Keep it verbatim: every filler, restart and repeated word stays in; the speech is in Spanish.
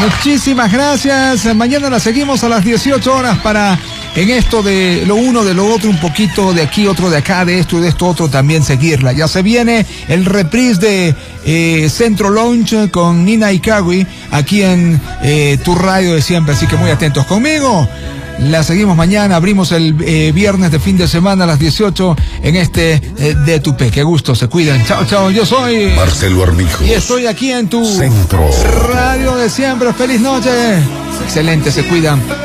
Muchísimas gracias. Mañana la seguimos a las dieciocho horas para, en esto de lo uno, de lo otro, un poquito de aquí, otro de acá, de esto y de esto otro, también seguirla. Ya se viene el reprise de eh, Centro Lounge con Nina Ikawi aquí en eh, tu radio de siempre, así que muy atentos conmigo. La seguimos mañana, abrimos el eh, viernes de fin de semana a las dieciocho en este eh, de Tupé. Qué gusto, se cuidan. Chao, chao, yo soy Marcelo Armijo y estoy aquí en tu Centro radio de siempre. Feliz noche. Excelente, se cuidan.